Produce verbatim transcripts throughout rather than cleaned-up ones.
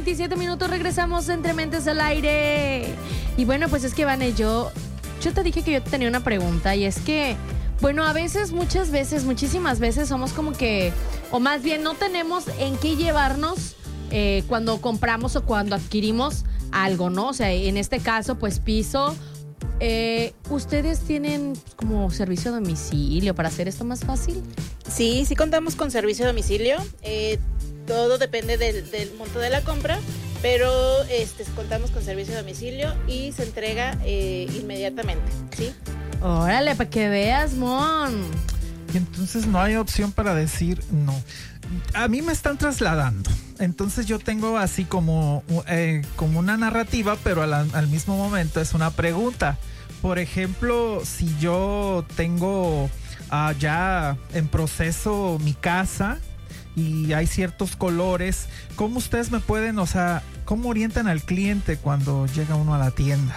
veintisiete minutos, regresamos Entre Mentes al Aire. Y bueno, pues es que, Vane, yo, yo te dije que yo tenía una pregunta y es que, bueno, a veces, muchas veces, muchísimas veces somos como que, o más bien no tenemos en qué llevarnos eh, cuando compramos o cuando adquirimos algo, ¿no? O sea, en este caso, pues piso. Eh, ¿Ustedes tienen como servicio a domicilio para hacer esto más fácil? Sí, sí contamos con servicio a domicilio. Eh, todo depende del, del monto de la compra, pero este, contamos con servicio a domicilio y se entrega eh, inmediatamente, ¿sí? Órale, para que veas, Mon. Y entonces no hay opción para decir no. A mí me están trasladando. Entonces yo tengo así como, eh, como una narrativa, pero al, al mismo momento es una pregunta. Por ejemplo, si yo tengo uh, ya en proceso mi casa y hay ciertos colores, ¿cómo ustedes me pueden, o sea, cómo orientan al cliente cuando llega uno a la tienda?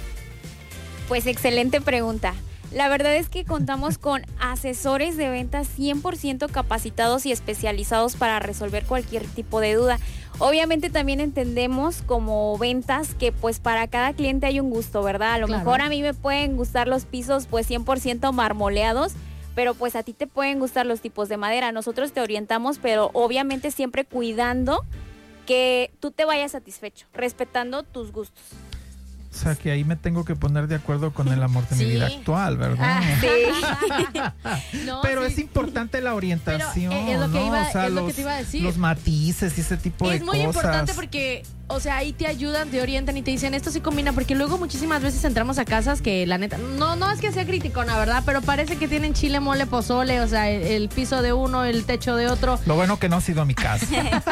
Pues excelente pregunta. La verdad es que contamos con asesores de ventas cien por ciento capacitados y especializados para resolver cualquier tipo de duda. Obviamente también entendemos como ventas que pues para cada cliente hay un gusto, ¿verdad? A lo Claro. mejor a mí me pueden gustar los pisos pues cien por ciento marmoleados, pero pues a ti te pueden gustar los tipos de madera. Nosotros te orientamos, pero obviamente siempre cuidando que tú te vayas satisfecho, respetando tus gustos. O sea, que ahí me tengo que poner de acuerdo con el amor de Sí. mi vida actual, ¿verdad? Ah, Sí. No, Pero sí. es importante la orientación, Pero, eh, es lo que ¿no? iba- o sea, es lo los, que te iba a decir. los matices y ese tipo de Es muy cosas. importante porque, o sea, ahí te ayudan, te orientan y te dicen esto sí combina, porque luego muchísimas veces entramos a casas que la neta, no, no es que sea criticona, ¿verdad? Pero parece que tienen chile, mole, pozole, o sea, el, el piso de uno, el techo de otro. Lo bueno que no ha sido a mi casa.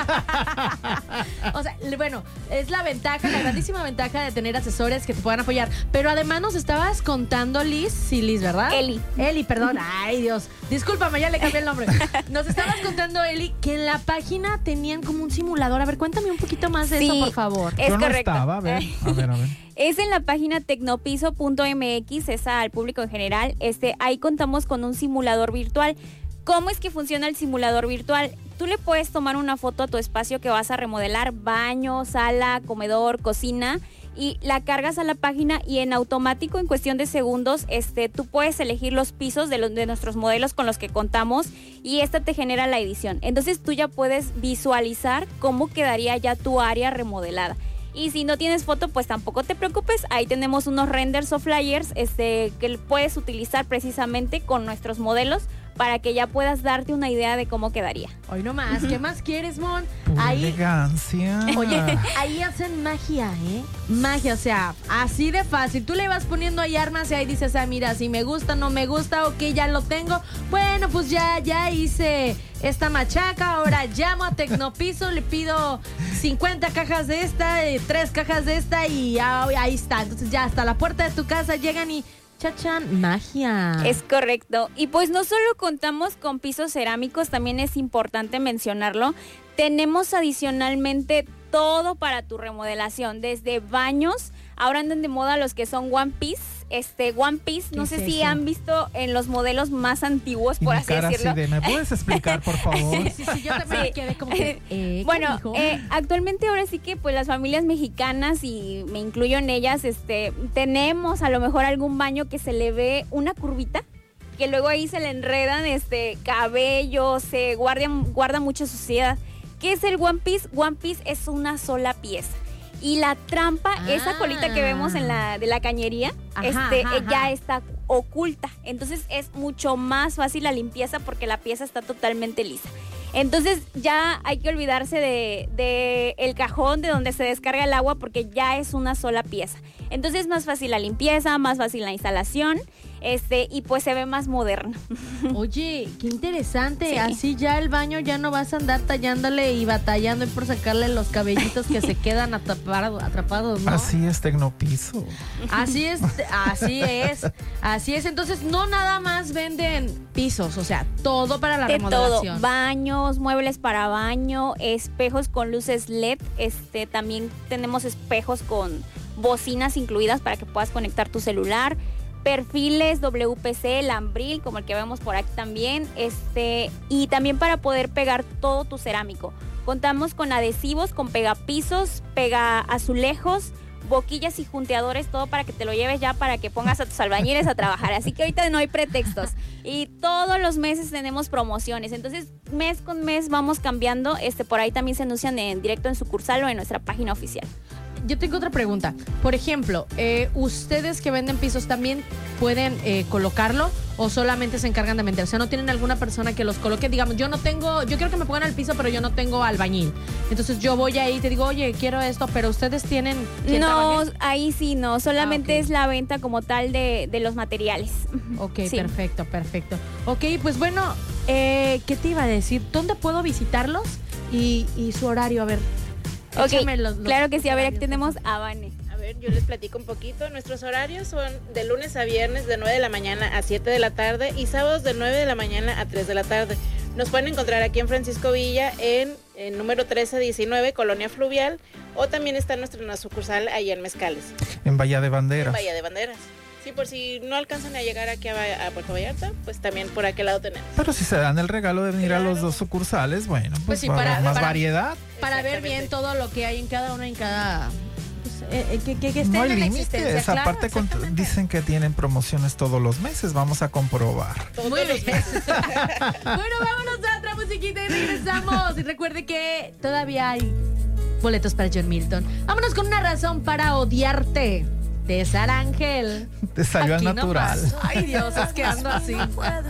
O sea, le- bueno, es la ventaja, la grandísima ventaja de tener asesores que te puedan apoyar. Pero además nos estabas contando, Liz, sí, Liz, ¿verdad? Eli. Eli, perdón. Ay, Dios. Discúlpame, ya le cambié el nombre. Nos estabas contando, Eli, que en la página tenían como un simulador. A ver, cuéntame un poquito más de Sí. eso, por favor. Es Yo no correcto. estaba, a ver, a ver, a ver. Es en la página tecnopiso punto m x, es al público en general. Este, ahí contamos con un simulador virtual. ¿Cómo es que funciona el simulador virtual? Tú le puedes tomar una foto a tu espacio que vas a remodelar, baño, sala, comedor, cocina, y la cargas a la página y en automático, en cuestión de segundos, este, tú puedes elegir los pisos de, los, de nuestros modelos con los que contamos y esta te genera la edición. Entonces tú ya puedes visualizar cómo quedaría ya tu área remodelada. Y si no tienes foto, pues tampoco te preocupes. Ahí tenemos unos renders o flyers este, que puedes utilizar precisamente con nuestros modelos para que ya puedas darte una idea de cómo quedaría. Hoy no más. ¿Qué más quieres, Mon? Pura Ahí, elegancia. oye, ahí hacen magia, ¿eh? Magia, o sea, así de fácil. Tú le vas poniendo ahí armas y ahí dices, ah, mira, si me gusta, no me gusta, ok, ya lo tengo. Bueno, pues ya, ya hice esta machaca, ahora llamo a Tecnopiso, le pido cincuenta cajas de esta, eh, tres cajas de esta y ya, ahí está. Entonces ya hasta la puerta de tu casa llegan y chachan, magia. Es correcto. Y pues no solo contamos con pisos cerámicos, también es importante mencionarlo. Tenemos adicionalmente todo para tu remodelación, desde baños. Ahora andan de moda los que son One Piece. Este One Piece, no ¿Qué sé es si eso? han visto en los modelos más antiguos, Y por mi así cara así decirlo. de, ¿me puedes explicar, por favor? Sí, sí, sí, yo también Sí. me quedé como que, eh, ¿qué Bueno, dijo? eh, actualmente ahora sí que pues las familias mexicanas, y me incluyo en ellas, este, tenemos a lo mejor algún baño que se le ve una curvita, que luego ahí se le enredan este cabello, se guardan, guarda mucha suciedad. ¿Qué es el One Piece? One Piece es una sola pieza. Y la trampa, Ah. esa colita que vemos en la de la cañería, Ajá, este, ajá, eh, ya ajá. está oculta. Entonces es mucho más fácil la limpieza porque la pieza está totalmente lisa. Entonces ya hay que olvidarse de, de el cajón de donde se descarga el agua porque ya es una sola pieza. Entonces es más fácil la limpieza, más fácil la instalación, este, y pues se ve más moderno. Oye, qué interesante. Sí. Así ya el baño ya no vas a andar tallándole y batallando por sacarle los cabellitos que se quedan atrapado- atrapados, ¿no? Así es Tecnopiso. Así es, así es, así es. Entonces no nada más venden pisos, o sea, todo para la De todo, remodelación. baños, muebles para baño, espejos con luces L E D, este, también tenemos espejos con bocinas incluidas para que puedas conectar tu celular, perfiles W P C, lambril, como el que vemos por aquí también, este, y también para poder pegar todo tu cerámico. Contamos con adhesivos, con pegapisos, pega azulejos, boquillas y junteadores, todo para que te lo lleves ya, para que pongas a tus albañiles a trabajar. Así que ahorita no hay pretextos. Y todos los meses tenemos promociones. Entonces, mes con mes vamos cambiando. Este, por ahí también se anuncian en directo en sucursal o en nuestra página oficial. Yo tengo otra pregunta. Por ejemplo, eh, ¿ustedes que venden pisos también pueden eh, colocarlo o solamente se encargan de vender? O sea, ¿no tienen alguna persona que los coloque? Digamos, yo no tengo, yo quiero que me pongan el piso, pero yo no tengo albañil. Entonces yo voy ahí y te digo, oye, quiero esto, pero ustedes tienen... ¿quién No, trabaje? ahí sí no, solamente Ah, ok. es la venta como tal de, de los materiales. Ok, Sí. perfecto, perfecto. Ok, pues bueno, eh, ¿qué te iba a decir? ¿Dónde puedo visitarlos? Y, y su horario, a ver. Ok, échame los- los claro que sí. A ver, aquí horarios. tenemos a Vane. A ver, yo les platico un poquito. Nuestros horarios son de lunes a viernes de nueve de la mañana a siete de la tarde y sábados de nueve de la mañana a tres de la tarde. Nos pueden encontrar aquí en Francisco Villa en, en número trece diecinueve, Colonia Fluvial, o también está nuestra sucursal allá en Mezcales, En Bahía de en Banderas. Bahía de Banderas. Sí, por si no alcanzan a llegar aquí a, Ba- a Puerto Vallarta, pues también por aquel lado tenemos. Pero si se dan el regalo de venir a los Claro. dos sucursales, bueno, pues, Pues sí, va a para- haber más para- variedad. Para ver Exactamente. bien todo lo que hay en cada uno, en cada... pues, eh, eh, que, que, que esté No hay en la existencia, límites. claro, Aparte, con- exactamente. dicen que tienen promociones todos los meses. Vamos a comprobar. Todos Muy los bien. meses. Bueno, vámonos a otra musiquita y regresamos. Y recuerde que todavía hay boletos para John Milton. Vámonos con una razón para odiarte. De Sara Ángel. Te salió al Aquí natural. nomás. Ay, Dios, es que ando así. Puede